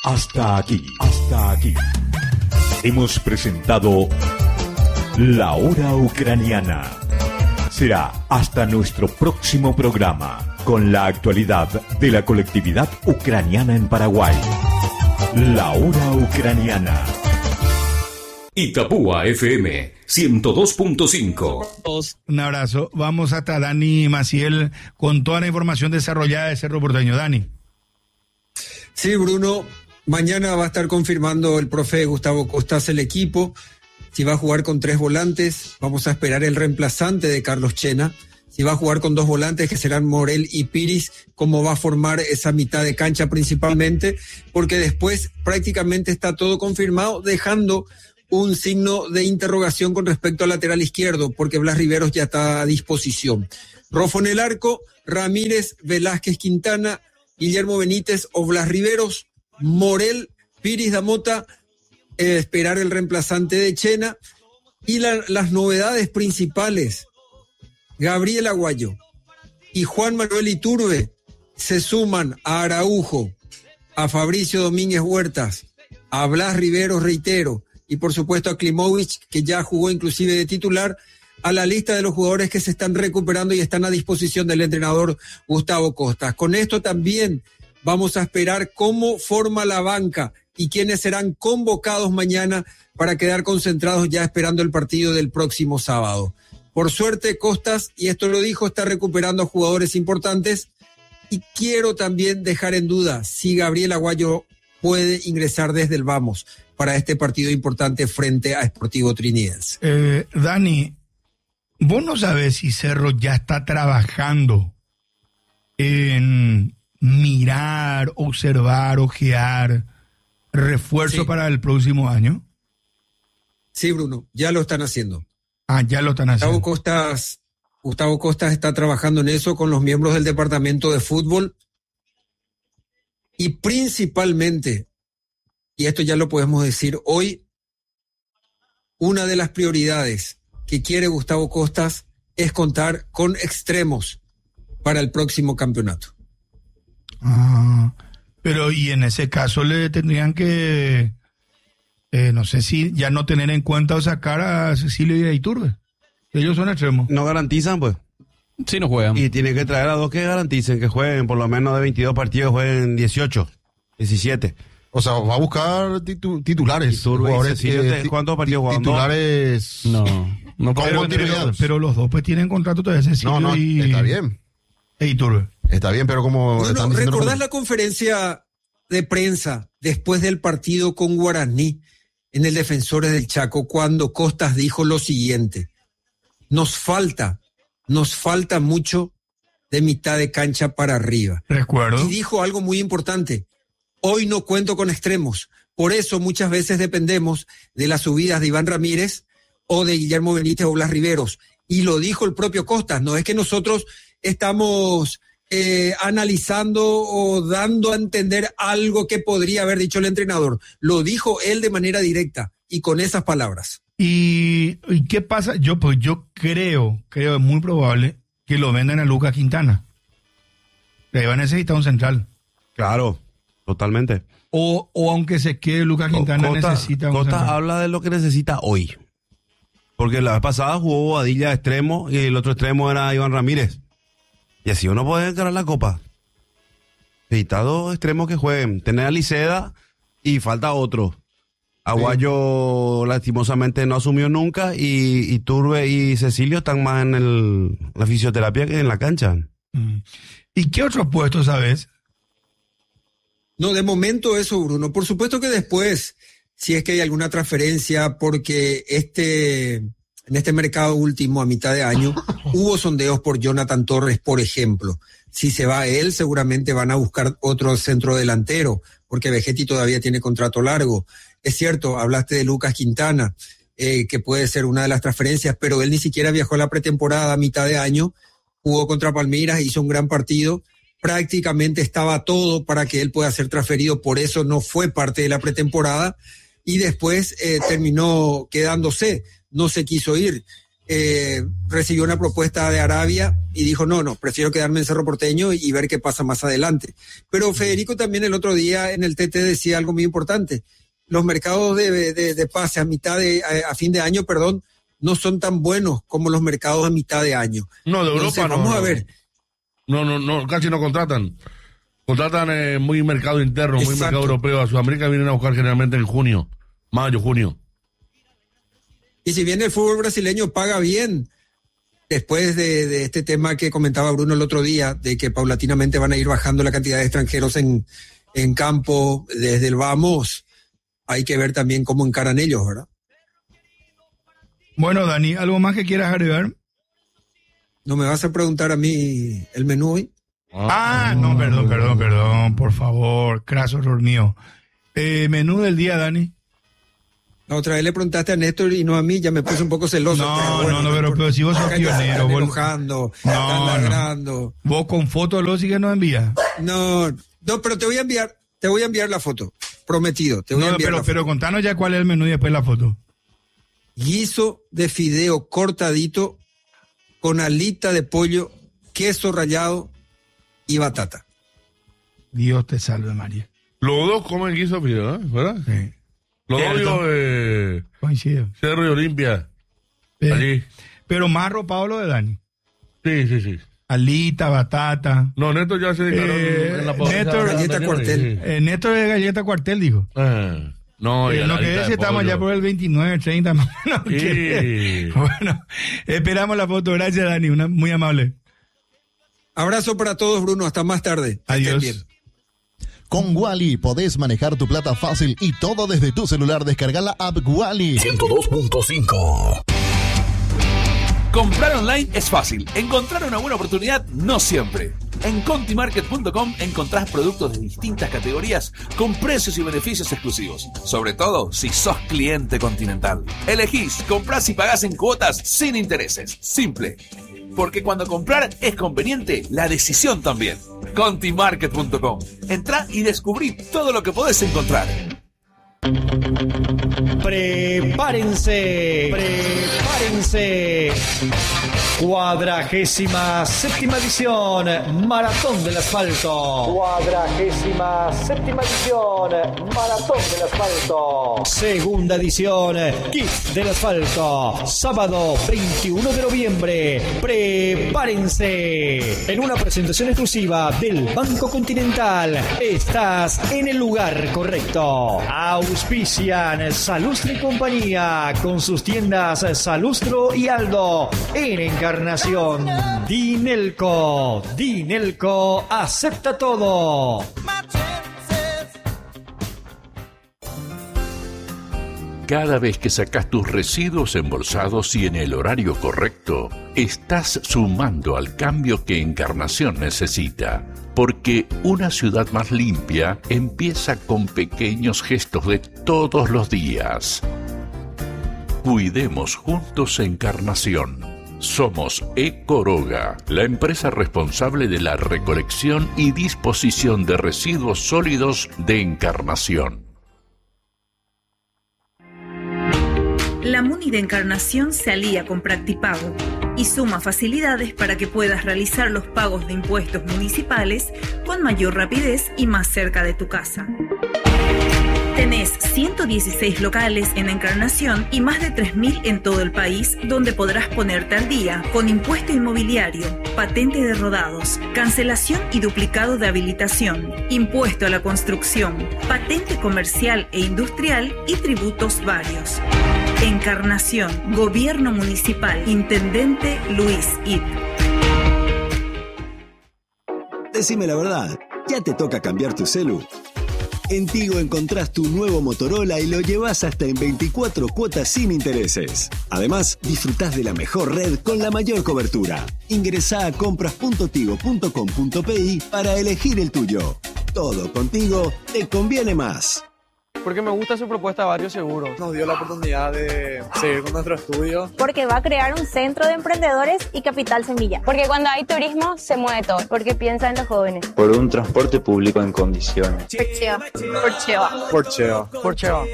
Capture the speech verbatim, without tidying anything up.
Hasta aquí, hasta aquí. Hemos presentado La Hora Ucraniana. Será hasta nuestro próximo programa con la actualidad de la colectividad ucraniana en Paraguay. La Hora Ucraniana. Itapúa F M ciento dos punto cinco. Un abrazo. Vamos hasta Dani Maciel con toda la información desarrollada de Cerro Porteño. Dani. Sí, Bruno. Mañana va a estar confirmando el profe Gustavo Costas el equipo. Si va a jugar con tres volantes, vamos a esperar el reemplazante de Carlos Chena. Si va a jugar con dos volantes, que serán Morel y Piris, cómo va a formar esa mitad de cancha principalmente, porque después prácticamente está todo confirmado, dejando un signo de interrogación con respecto al lateral izquierdo, porque Blas Riveros ya está a disposición. Rofo en el arco, Ramírez, Velázquez, Quintana, Guillermo Benítez o Blas Riveros, Morel, Piris Damota, eh, esperar el reemplazante de Chena. Y la, las novedades principales, Gabriel Aguayo y Juan Manuel Iturbe se suman a Araujo, a Fabricio Domínguez Huertas, a Blas Riveros, reitero, y por supuesto a Klimovic, que ya jugó inclusive de titular, a la lista de los jugadores que se están recuperando y están a disposición del entrenador Gustavo Costas. Con esto también vamos a esperar cómo forma la banca y quiénes serán convocados mañana para quedar concentrados ya esperando el partido del próximo sábado. Por suerte, Costas, y esto lo dijo, está recuperando jugadores importantes, y quiero también dejar en duda si Gabriel Aguayo puede ingresar desde el Vamos para este partido importante frente a Sportivo Trinidense. Eh, Dani, vos no sabés si Cerro ya está trabajando en mirar, observar, ojear refuerzo sí. para el próximo año. Sí, Bruno, ya lo están haciendo. Ah, ya lo están haciendo. Gustavo Costas, Gustavo Costas está trabajando en eso con los miembros del departamento de fútbol y principalmente, y esto ya lo podemos decir hoy, una de las prioridades que quiere Gustavo Costas es contar con extremos para el próximo campeonato. Ah, pero y en ese caso le tendrían que, eh, no sé si ya no tener en cuenta o sacar a Cecilio y a Iturbe. Ellos son extremos. No garantizan, pues. Sí, no juegan. Y tiene que traer a dos que garanticen, que jueguen por lo menos de veintidós partidos, jueguen dieciocho, diecisiete. O sea, va a buscar titu- titulares. Iturbe y jugadores, Cecilio, eh, te- ¿cuántos partidos juegan? Titulares. No, no Con pero, continuidad. Pero, pero los dos pues tienen contrato todavía, Cecilio No, no, y está bien. e Iturbe. Está bien, pero como Bueno, están diciendo... ¿recordás la conferencia de prensa después del partido con Guaraní en el Defensores del Chaco, cuando Costas dijo lo siguiente: nos falta, nos falta mucho de mitad de cancha para arriba? Recuerdo. Y dijo algo muy importante: hoy no cuento con extremos, por eso muchas veces dependemos de las subidas de Iván Ramírez o de Guillermo Benítez o Blas Riveros. Y lo dijo el propio Costas, no es que nosotros estamos eh, analizando o dando a entender algo que podría haber dicho el entrenador. Lo dijo él de manera directa y con esas palabras. ¿Y, y qué pasa? Yo pues yo creo, creo, es muy probable que lo vendan a Lucas Quintana. Le va a necesitar un central. Claro, totalmente. O, o aunque se quede Lucas Quintana, Costa, necesita un Costa central. habla de lo que necesita hoy. Porque la vez pasada jugó Bobadilla de extremo y el otro extremo era Iván Ramírez. Y así uno puede ganar la copa. Necesita dos extremos que jueguen. Tener a Liceda y falta otro. Aguayo sí. lastimosamente no asumió nunca y, y Turbe y Cecilio están más en el, la fisioterapia que en la cancha. ¿Y qué otros puestos sabes? No, de momento eso, Bruno. Por supuesto que después, si es que hay alguna transferencia, porque este, en este mercado último, a mitad de año, hubo sondeos por Jonathan Torres, por ejemplo. Si se va él, seguramente van a buscar otro centro delantero, porque Vegetti todavía tiene contrato largo. Es cierto, hablaste de Lucas Quintana, eh, que puede ser una de las transferencias, pero él ni siquiera viajó a la pretemporada a mitad de año, jugó contra Palmeiras, hizo un gran partido. Prácticamente estaba todo para que él pueda ser transferido, por eso no fue parte de la pretemporada y después eh, terminó quedándose, no se quiso ir. eh, recibió una propuesta de Arabia y dijo, no, no, prefiero quedarme en Cerro Porteño y ver qué pasa más adelante. Pero Federico también el otro día en el T T decía algo muy importante. Los mercados de, de, de pase a mitad de, a, a fin de año, perdón, no son tan buenos como los mercados a mitad de año. No, de Entonces, Europa no. vamos no. a ver. No, no, no, casi no contratan. Contratan eh, muy mercado interno, muy Exacto. mercado europeo. A Sudamérica vienen a buscar generalmente en junio, mayo, junio. Y si bien el fútbol brasileño paga bien, después de, de este tema que comentaba Bruno el otro día, de que paulatinamente van a ir bajando la cantidad de extranjeros en, en campo desde el vamos, hay que ver también cómo encaran ellos, ¿verdad? Bueno, Dani, ¿algo más que quieras agregar? ¿No me vas a preguntar a mí el menú hoy? Ah, no, perdón, perdón, perdón, por favor, craso error mío. Eh, menú del día, Dani. La otra vez le preguntaste a Néstor y no a mí, ya me puse un poco celoso. No, pero bueno, no, no, pero, importa. pero si vos sos Acá ya se pionero, están vos- enojando, No, están no. ladrando. Vos con fotos lo sí que nos envías. No, no, pero te voy a enviar, te voy a enviar la foto, prometido, te voy a No, enviar pero, la pero contanos ya cuál es el menú y después la foto. guiso de fideo cortadito con alita de pollo, queso rallado y batata. Dios te salve, María. Los dos comen guiso fideo, ¿eh? ¿Verdad? Sí, Los dos, Cierto. digo, eh, coincido. Cerro y Olimpia. Sí. Allí. Pero más arropado lo de Dani. Sí, sí, sí. Alita, batata. No, Néstor ya se declaró Eh, en la pobreza Néstor- anterior, Galleta sí. cuartel. Eh, Néstor de Galleta Cuartel, dijo. Ah, no, Eh, ya lo la que lista es, de estamos pollo. ya por el veintinueve, treinta. Más o menos. Sí. Bueno, esperamos la foto. Gracias, Dani. Una, muy amable. Abrazo para todos, Bruno, hasta más tarde. Que estén Adiós. bien. Con Wally podés manejar tu plata fácil y todo desde tu celular. Descarga la app Wally. ciento dos punto cinco. Comprar online es fácil. Encontrar una buena oportunidad no siempre. En contimarket punto com encontrás productos de distintas categorías con precios y beneficios exclusivos. Sobre todo si sos cliente Continental. Elegís, comprás y pagás en cuotas sin intereses. Simple. Porque cuando comprar es conveniente, la decisión también. contimarket punto com. Entrá y descubrí todo lo que podés encontrar. Prepárense, prepárense. Cuadragésima séptima edición, Maratón del Asfalto. Cuadragésima séptima edición, Maratón del Asfalto. Segunda edición, Kit del Asfalto. Sábado veintiuno de noviembre. Prepárense. En una presentación exclusiva del Banco Continental. Estás en el lugar correcto. Auspician Salustre y Compañía con sus tiendas Salustro y Aldo en Encarnación. Dinelco, Dinelco acepta todo. Cada vez que sacas tus residuos embolsados y en el horario correcto, estás sumando al cambio que Encarnación necesita. Porque una ciudad más limpia empieza con pequeños gestos de todos los días. Cuidemos juntos Encarnación. Somos Ecoroga, la empresa responsable de la recolección y disposición de residuos sólidos de Encarnación. La MUNI de Encarnación se alía con Practipago y suma facilidades para que puedas realizar los pagos de impuestos municipales con mayor rapidez y más cerca de tu casa. Tenés ciento dieciséis locales en Encarnación y más de tres mil en todo el país donde podrás ponerte al día con impuesto inmobiliario, patente de rodados, cancelación y duplicado de habilitación, impuesto a la construcción, patente comercial e industrial y tributos varios. Encarnación, Gobierno Municipal, Intendente Luis Ip. Decime la verdad, ¿ya te toca cambiar tu celu? En Tigo encontrás tu nuevo Motorola y lo llevas hasta en veinticuatro cuotas sin intereses. Además, disfrutás de la mejor red con la mayor cobertura. Ingresá a compras punto tigo punto com punto pi para elegir el tuyo. Todo contigo te conviene más. Porque me gusta su propuesta de varios seguros. Nos dio la oportunidad de seguir con nuestro estudio. Porque va a crear un centro de emprendedores y capital semilla. Porque cuando hay turismo se mueve todo. Porque piensa en los jóvenes. Por un transporte público en condiciones. Porcheo. Porcheo. Porcheo. Porcheo.